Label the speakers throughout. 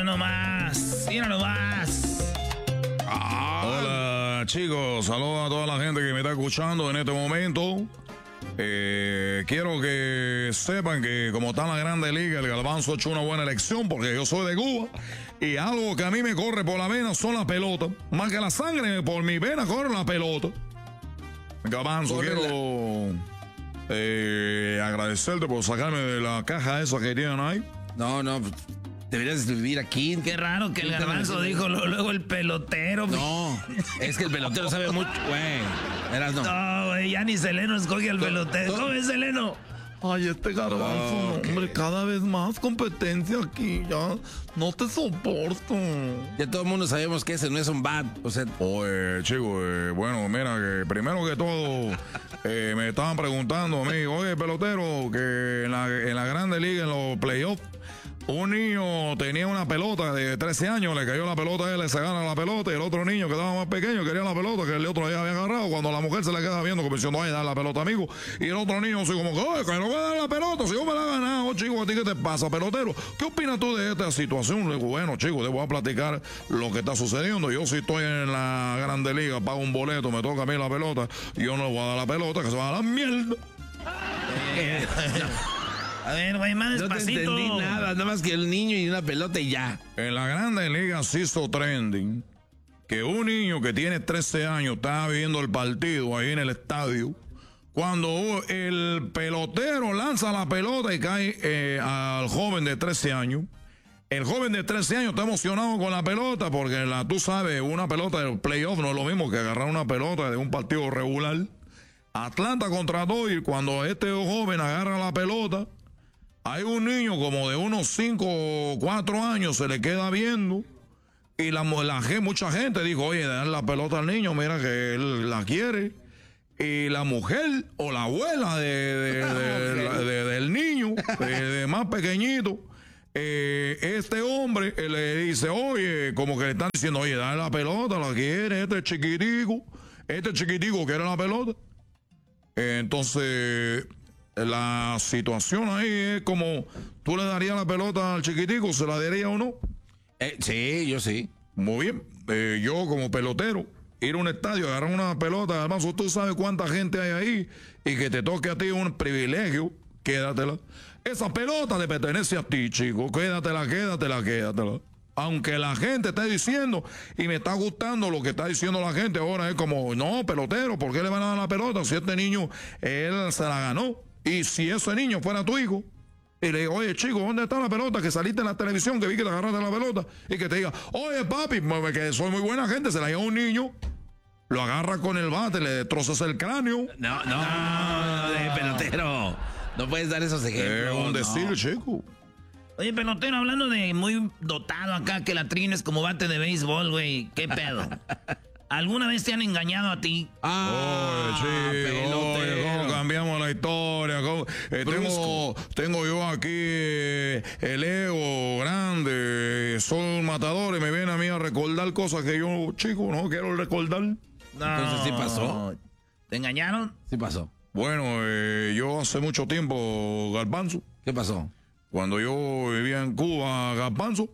Speaker 1: nomás, mira nomás.
Speaker 2: Hola chicos, saludos a toda la gente que me está escuchando en este momento. Quiero que sepan que como está en la Grande Liga, el Garbanzo ha hecho una buena elección porque yo soy de Cuba y algo que a mí me corre por la vena son las pelotas. Más que la sangre, por mi vena corre la pelota. Garbanzo, quiero agradecerte por sacarme de la caja esa que tienen ahí.
Speaker 3: No, deberías vivir aquí.
Speaker 1: Qué raro que el Garbanzo dijo luego el pelotero.
Speaker 3: No, es que el pelotero sabe mucho, güey.
Speaker 1: No, güey, ya ni Seleno escoge al pelotero. ¿Cómo es Seleno?
Speaker 2: Ay, este Garbanzo, hombre, cada vez más competencia aquí, ya no te soporto.
Speaker 3: Ya todo el mundo sabemos que ese no es un bat, o sea...
Speaker 2: Oye, chico, bueno, mira, que primero que todo, me estaban preguntando a mí, oye, pelotero, que en la Grande Liga, en los playoffs, un niño tenía una pelota de 13 años, le cayó la pelota a él, se gana la pelota, y el otro niño que estaba más pequeño quería la pelota que el otro ya había agarrado. Cuando la mujer se le queda viendo, como diciendo, ay, dale la pelota, amigo. Y el otro niño así como, oye, que no voy a dar la pelota, si yo me la he ganado, chico, ¿a ti qué te pasa, pelotero? ¿Qué opinas tú de esta situación? Le digo, bueno, chico, te voy a platicar lo que está sucediendo. Yo si estoy en la Grande Liga, pago un boleto, me toca a mí la pelota, yo no le voy a dar la pelota, que se va a la mierda.
Speaker 1: A ver, güey, más despacito.
Speaker 3: No te entendí nada más que el niño y una pelota y ya.
Speaker 2: En la Grande Liga se hizo trending que un niño que tiene 13 años estaba viendo el partido ahí en el estadio. Cuando el pelotero lanza la pelota y cae al joven de 13 años. El joven de 13 años está emocionado con la pelota porque tú sabes, una pelota del playoff no es lo mismo que agarrar una pelota de un partido regular. Atlanta contra Dodgers, cuando este joven agarra la pelota, hay un niño como de unos 5 o 4 años, se le queda viendo y mucha gente dijo, oye, dan la pelota al niño, mira que él la quiere. Y la mujer o la abuela del niño, de más pequeñito, este hombre le dice, oye, como que le están diciendo, oye, dale la pelota, la quiere, este chiquitico quiere la pelota. Entonces... la situación ahí es como, ¿tú le darías la pelota al chiquitico? ¿Se la daría o no?
Speaker 3: Sí, yo sí.
Speaker 2: Muy bien. Yo como pelotero, ir a un estadio, agarrar una pelota, además tú sabes cuánta gente hay ahí y que te toque a ti un privilegio, quédatela. Esa pelota te pertenece a ti, chico. Quédatela. Aunque la gente esté diciendo, y me está gustando lo que está diciendo la gente ahora, es como, no, pelotero, ¿por qué le van a dar la pelota? Si este niño, él se la ganó. Y si ese niño fuera tu hijo, y le digo, oye, chico, ¿dónde está la pelota? Que saliste en la televisión, que vi que te agarraste la pelota, y que te diga, oye, papi, que soy muy buena gente, se la lleva un niño, lo agarra con el bate, le destrozas el cráneo.
Speaker 3: No, pelotero. No puedes dar esos ejemplos.
Speaker 2: Es un decir, chico.
Speaker 1: Oye, pelotero, hablando de muy dotado acá, que la trina es como bate de béisbol, güey, ¿qué pedo? ¿Alguna vez te han engañado a ti?
Speaker 2: Pelotero. ¿Cómo cambiamos la historia? Tengo yo aquí el ego grande, soy un matador y me viene a mí a recordar cosas que yo, chico, no quiero recordar.
Speaker 1: No.
Speaker 3: Entonces sí pasó.
Speaker 1: ¿Te engañaron?
Speaker 3: Sí pasó.
Speaker 2: Bueno, yo hace mucho tiempo, Garbanzo.
Speaker 3: ¿Qué pasó?
Speaker 2: Cuando yo vivía en Cuba, Garbanzo,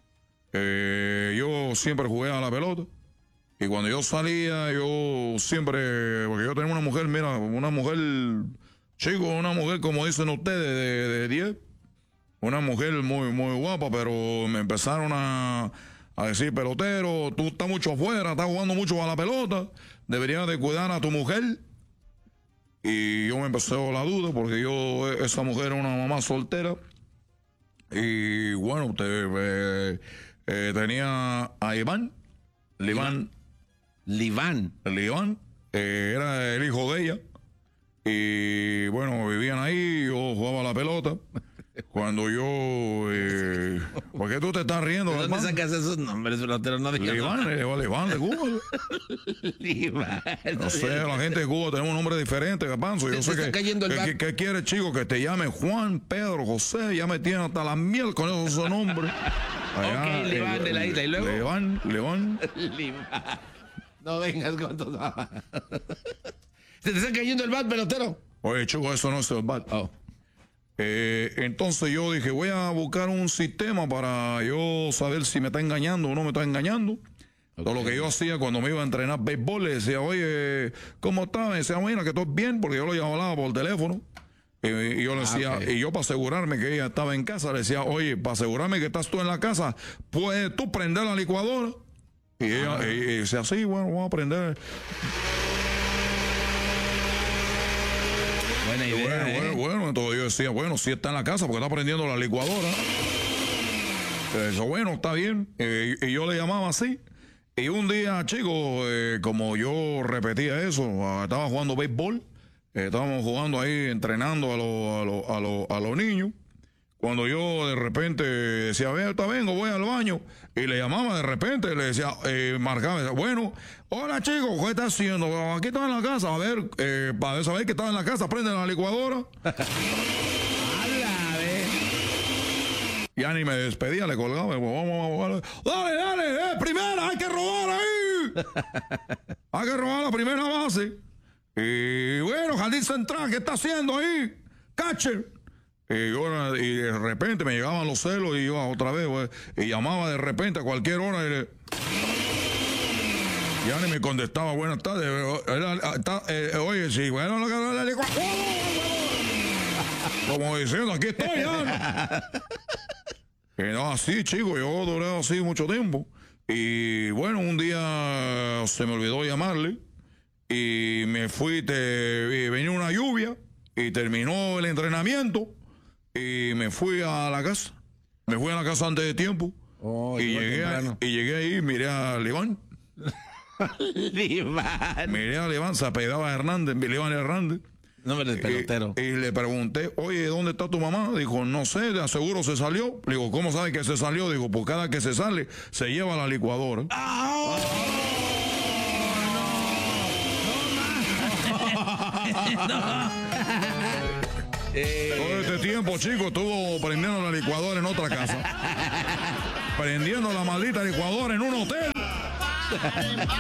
Speaker 2: yo siempre jugué a la pelota. Y cuando yo salía, yo siempre, porque yo tenía una mujer, mira, una mujer, chico, una mujer como dicen ustedes, de 10. Una mujer muy, muy guapa, pero me empezaron a decir, pelotero, tú estás mucho afuera, estás jugando mucho a la pelota, deberías de cuidar a tu mujer. Y yo me empecé a la duda, porque esa mujer era una mamá soltera. Y bueno, tenía a Liván, era el hijo de ella. Y bueno, vivían ahí, yo jugaba a la pelota. Cuando yo... ¿por qué tú te estás riendo?
Speaker 3: ¿De dónde sacas esos nombres, pelotero? No digas
Speaker 2: Liván de Cuba.
Speaker 3: Liván.
Speaker 2: No sé, la gente de Cuba tenemos un nombre diferente, Garbanzo. Yo sé que quiere, chico, que te llame Juan, Pedro, José. Ya me tienen hasta la miel con esos nombres.
Speaker 3: Ok, Liván de la isla. ¿Y luego?
Speaker 2: Liván.
Speaker 3: No vengas con tu mamá. Se te está cayendo el bat, pelotero.
Speaker 2: Oye, chico, eso no es el bat.
Speaker 3: Oh.
Speaker 2: Entonces yo dije, voy a buscar un sistema para yo saber si me está engañando o no me está engañando. Todo lo que yo hacía cuando me iba a entrenar béisbol, le decía, oye, ¿cómo estás? Me decía, mira, que todo bien, porque yo lo hablaba por teléfono. Y yo le decía, y yo para asegurarme que ella estaba en casa, le decía, oye, para asegurarme que estás tú en la casa, ¿puedes tú prender la licuadora? Y ella decía, sí, bueno, vamos a prender.
Speaker 3: Buena idea.
Speaker 2: Bueno, entonces yo decía, bueno, si está en la casa, porque está prendiendo la licuadora. Eso, bueno, está bien. Y yo le llamaba así. Y un día, chicos, como yo repetía eso, estaba jugando béisbol, estábamos jugando ahí, entrenando a los niños. Cuando yo de repente decía, vengo, voy al baño, y le llamaba de repente, le decía, marcaba, decía, bueno, hola chicos, ¿qué estás haciendo? Aquí estaba en la casa, a ver, para saber que estaba en la casa, prende la licuadora. Ya ni me despedía, le colgaba, vamos, dale, primera, hay que robar ahí. Hay que robar la primera base. Y bueno, jardín central, ¿qué está haciendo ahí? Catcher. Y de repente me llegaban los celos y iba otra vez, güey, y llamaba de repente a cualquier hora y ya ni me contestaba, buenas tardes. Oye, sí, bueno, como diciendo, aquí estoy ya. Y no, así, chico, yo duré así mucho tiempo. Y bueno, un día se me olvidó llamarle y me fui, venía una lluvia y terminó el entrenamiento y me fui a la casa. Me fui a la casa antes de tiempo y llegué ahí, miré a Liván. Miré a Liván, se apellidaba Hernández, Liván Hernández.
Speaker 3: Nombre del pelotero.
Speaker 2: Y le pregunté, oye, ¿dónde está tu mamá? Dijo, no sé, de seguro se salió. Le digo, ¿cómo sabe que se salió? Digo, pues cada que se sale, se lleva la licuadora. Todo este tiempo, chico, estuvo prendiendo la licuadora en otra casa. Prendiendo la maldita licuadora en un hotel.